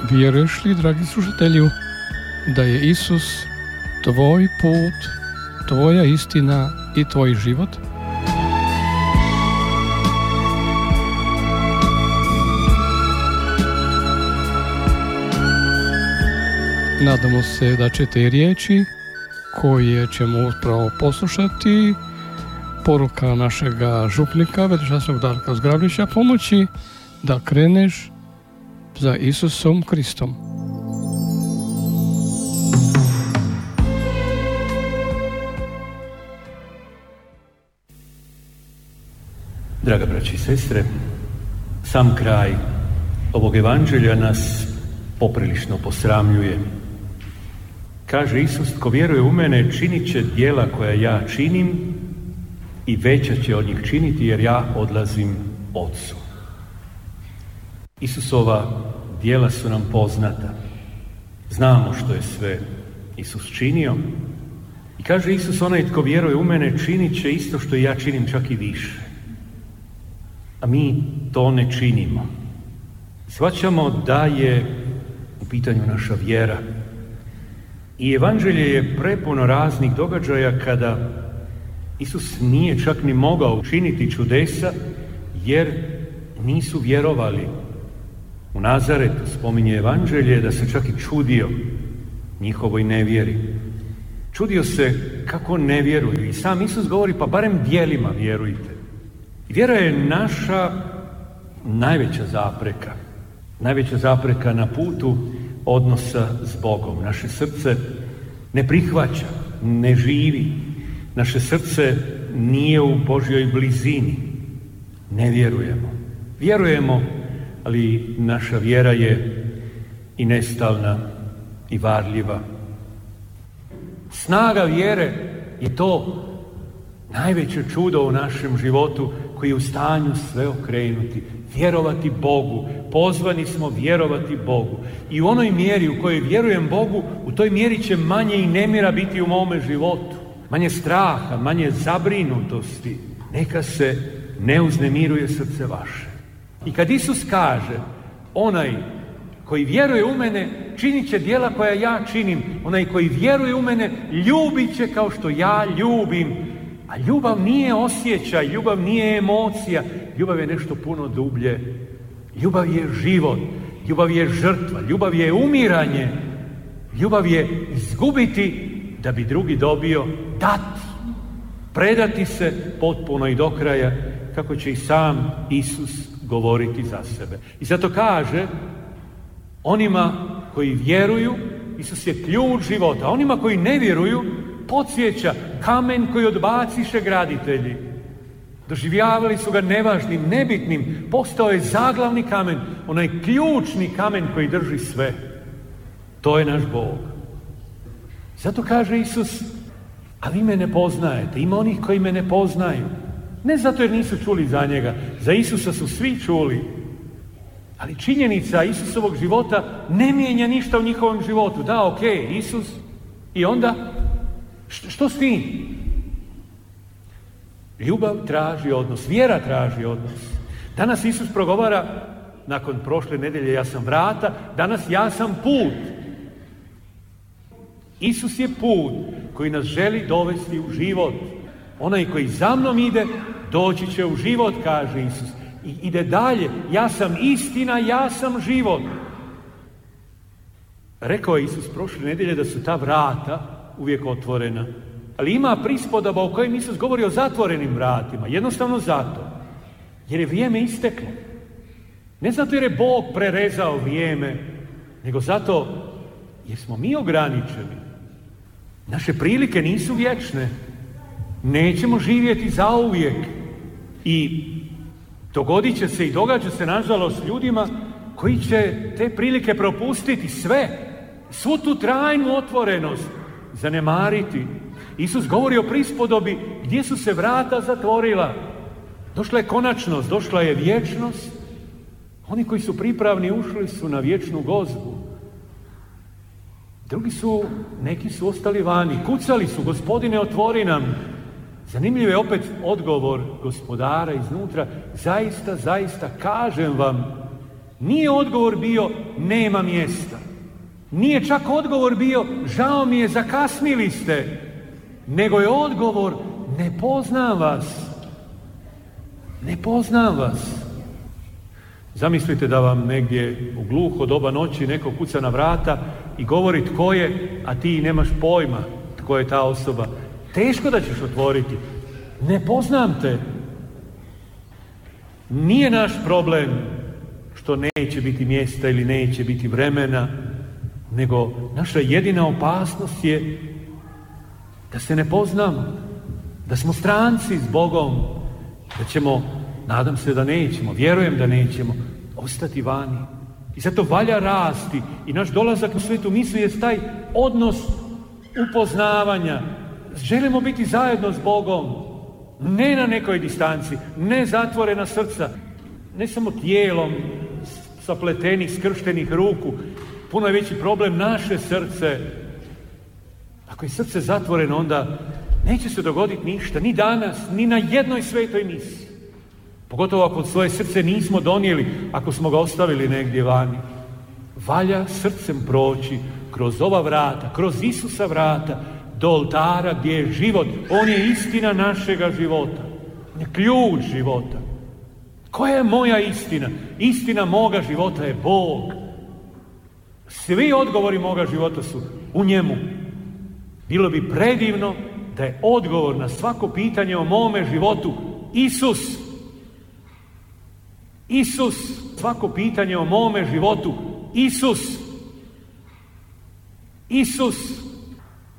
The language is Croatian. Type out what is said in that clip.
Vjeruješ li, dragi slušatelju, da je Isus tvoj put, tvoja istina i tvoj život? Nadamo se da će te riječi koje ćemo upravo poslušati, poruka našega župnika Veličasnog Darka Zgrabljića, pomoći da kreneš za Isusom Kristom. Draga braći i sestre, sam kraj ovog evanđelja nas poprilično posramljuje. Kaže Isus, tko vjeruje u mene činit će djela koja ja činim i veća će od njih činiti jer ja odlazim Otcu. Isusova djela su nam poznata. Znamo što je sve Isus činio. I kaže Isus, onaj tko vjeruje u mene činit će isto što ja činim, čak i više. A mi to ne činimo. Shvaćamo da je u pitanju naša vjera. I evanđelje je prepuno raznih događaja kada Isus nije čak ni mogao učiniti čudesa jer nisu vjerovali. U Nazaretu spominje evanđelje da se čak i čudio njihovoj nevjeri. Čudio se kako ne vjeruju. I sam Isus govori, pa barem djelima vjerujte. I vjera je naša najveća zapreka. Najveća zapreka na putu odnosa s Bogom. Naše srce ne prihvaća, ne živi. Naše srce nije u Božjoj blizini. Ne vjerujemo. Vjerujemo, ali naša vjera je i nestalna i varljiva. Snaga vjere je to najveće čudo u našem životu koji je u stanju sve okrenuti. Vjerovati Bogu. Pozvani smo vjerovati Bogu. I u onoj mjeri u kojoj vjerujem Bogu, u toj mjeri će manje i nemira biti u mome životu. Manje straha, manje zabrinutosti. Neka se ne uznemiruje srce vaše. I kad Isus kaže, onaj koji vjeruje u mene činit će djela koja ja činim. Onaj koji vjeruje u mene ljubit će kao što ja ljubim. A ljubav nije osjećaj, ljubav nije emocija, ljubav je nešto puno dublje. Ljubav je život, ljubav je žrtva, ljubav je umiranje, ljubav je izgubiti da bi drugi dobio, dati, predati se potpuno i do kraja, kako će i sam Isus govoriti za sebe. I zato kaže, onima koji vjeruju, Isus je ključ života, a onima koji ne vjeruju, podsjeća kamen koji odbaciše graditelji. Doživljavali su ga nevažnim, nebitnim, postao je zaglavni kamen, onaj ključni kamen koji drži sve. To je naš Bog. Zato kaže Isus, a vi me ne poznajete, ima onih koji me ne poznaju. Ne zato jer nisu čuli za njega, za Isusa su svi čuli. Ali činjenica Isusovog života ne mijenja ništa u njihovom životu. Da, ok, Isus, i onda što s tim? Ljubav traži odnos, vjera traži odnos. Danas Isus progovara, nakon prošle nedjelje ja sam vrata, danas ja sam put. Isus je put koji nas želi dovesti u život. Onaj koji za mnom ide, doći će u život, kaže Isus. I ide dalje, ja sam istina, ja sam život. Rekao je Isus prošle nedjelje da su ta vrata uvijek otvorena. Ali ima prispodoba u kojem Isus govori o zatvorenim vratima. Jednostavno zato. Jer je vrijeme isteklo. Ne zato jer je Bog prerezao vrijeme, nego zato jer smo mi ograničeni. Naše prilike nisu vječne. Nećemo živjeti zauvijek. I dogodit će se i događa se, nažalost, ljudima koji će te prilike propustiti sve. Svu tu trajnu otvorenost zanemariti. Isus govori o prispodobi gdje su se vrata zatvorila. Došla je konačnost, došla je vječnost. Oni koji su pripravni ušli su na vječnu gozbu. Neki su ostali vani, kucali su, Gospodine otvori nam. Zanimljiv je opet odgovor gospodara iznutra, zaista kažem vam, Nije odgovor bio nema mjesta. Nije čak odgovor bio žao mi je, zakasnili ste. Nego je odgovor ne poznam vas. Ne poznam vas. Zamislite da vam negdje u gluho doba noći neko kuca na vrata i govori tko je, a ti nemaš pojma tko je ta osoba. Teško da ćeš otvoriti. Ne poznam te. Nije naš problem što neće biti mjesta ili neće biti vremena, nego naša jedina opasnost je da se ne poznamo, da smo stranci s Bogom, da ćemo, nadam se da nećemo, vjerujem da nećemo, ostati vani. I zato valja rasti i naš dolazak u svetu misli je taj odnos upoznavanja. Želimo biti zajedno s Bogom, ne na nekoj distanci, ne zatvorena srca, ne samo tijelom sapletenih, skrštenih ruku. Puno je veći problem naše srce. Ako je srce zatvoreno, onda neće se dogoditi ništa, ni danas, ni na jednoj svetoj misi. Pogotovo ako svoje srce nismo donijeli, ako smo ga ostavili negdje vani. Valja srcem proći kroz ova vrata, kroz Isusa vrata, do oltara gdje je život. On je istina našega života. On je ključ života. Koja je moja istina? Istina moga života je Bog. Svi odgovori moga života su u njemu. Bilo bi predivno da je odgovor na svako pitanje o mome životu Isus. Isus. Svako pitanje o mome životu Isus. Isus.